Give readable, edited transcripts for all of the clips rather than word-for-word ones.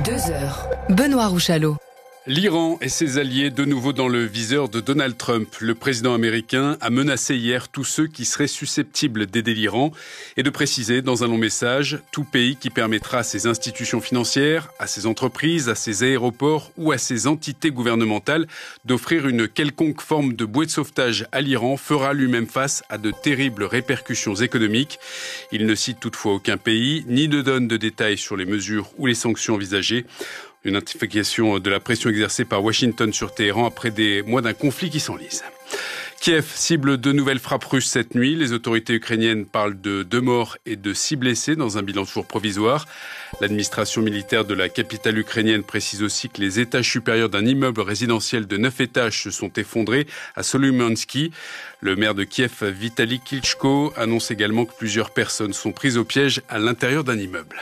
2 heures. Benoît Rouchalot. L'Iran et ses alliés de nouveau dans le viseur de Donald Trump. Le président américain a menacé hier tous ceux qui seraient susceptibles d'aider l'Iran et de préciser dans un long message tout pays qui permettra à ses institutions financières, à ses entreprises, à ses aéroports ou à ses entités gouvernementales d'offrir une quelconque forme de bouée de sauvetage à l'Iran fera lui-même face à de terribles répercussions économiques. Il ne cite toutefois aucun pays, ni ne donne de détails sur les mesures ou les sanctions envisagées. Une intensification de la pression exercée par Washington sur Téhéran après des mois d'un conflit qui s'enlise. Kiev cible de nouvelles frappes russes cette nuit. Les autorités ukrainiennes parlent de 2 morts et de 6 blessés dans un bilan toujours provisoire. L'administration militaire de la capitale ukrainienne précise aussi que les étages supérieurs d'un immeuble résidentiel de 9 étages se sont effondrés à Solomiansky. Le maire de Kiev, Vitaly Klitschko, annonce également que plusieurs personnes sont prises au piège à l'intérieur d'un immeuble.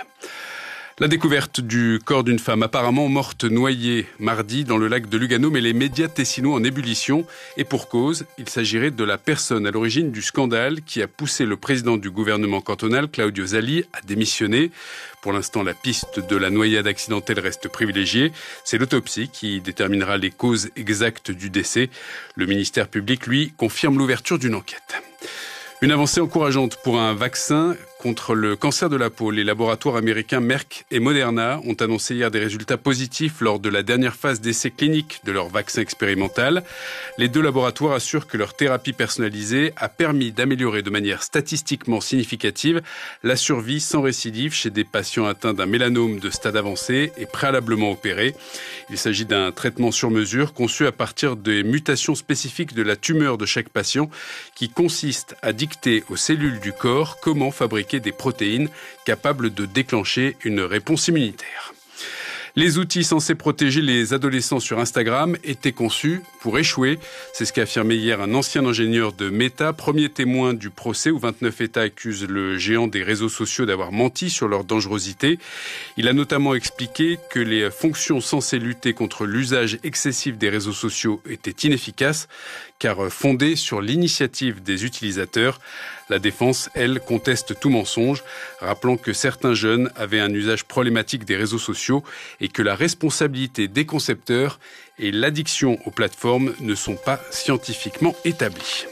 La découverte du corps d'une femme apparemment morte noyée mardi dans le lac de Lugano met les médias tessinois en ébullition. Et pour cause, il s'agirait de la personne à l'origine du scandale qui a poussé le président du gouvernement cantonal, Claudio Zali, à démissionner. Pour l'instant, la piste de la noyade accidentelle reste privilégiée. C'est l'autopsie qui déterminera les causes exactes du décès. Le ministère public, lui, confirme l'ouverture d'une enquête. Une avancée encourageante pour un vaccin contre le cancer de la peau. Les laboratoires américains Merck et Moderna ont annoncé hier des résultats positifs lors de la dernière phase d'essai clinique de leur vaccin expérimental. Les 2 laboratoires assurent que leur thérapie personnalisée a permis d'améliorer de manière statistiquement significative la survie sans récidive chez des patients atteints d'un mélanome de stade avancé et préalablement opérés. Il s'agit d'un traitement sur mesure conçu à partir des mutations spécifiques de la tumeur de chaque patient qui consiste à dicter aux cellules du corps comment fabriquer des protéines capables de déclencher une réponse immunitaire. Les outils censés protéger les adolescents sur Instagram étaient conçus pour échouer. C'est ce qu'a affirmé hier un ancien ingénieur de Meta, premier témoin du procès où 29 États accusent le géant des réseaux sociaux d'avoir menti sur leur dangerosité. Il a notamment expliqué que les fonctions censées lutter contre l'usage excessif des réseaux sociaux étaient inefficaces car fondées sur l'initiative des utilisateurs. La défense, elle, conteste tout mensonge, rappelant que certains jeunes avaient un usage problématique des réseaux sociaux et que la responsabilité des concepteurs et l'addiction aux plateformes ne sont pas scientifiquement établies.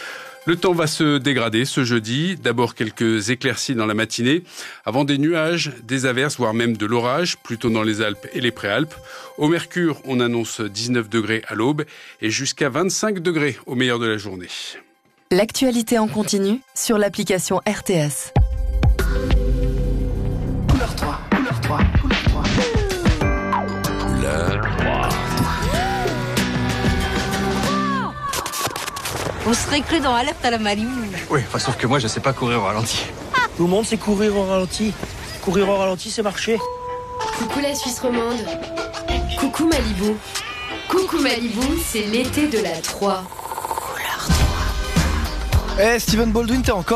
Le temps va se dégrader ce jeudi. D'abord quelques éclaircies dans la matinée, avant des nuages, des averses, voire même de l'orage, plutôt dans les Alpes et les Préalpes. Au Mercure, on annonce 19 degrés à l'aube et jusqu'à 25 degrés au meilleur de la journée. L'actualité en continu sur l'application RTS. Couleur 3, couleur 3, couleur 3. Couleur 3. On serait cru dans Alerte à la Malibu. Oui, sauf que moi je sais pas courir au ralenti. Tout le monde sait courir au ralenti. Courir au ralenti, c'est marcher. Coucou la Suisse romande. Coucou Malibu. Coucou Malibu, c'est l'été de la 3. Eh, Steven Baldwin, t'es encore là ?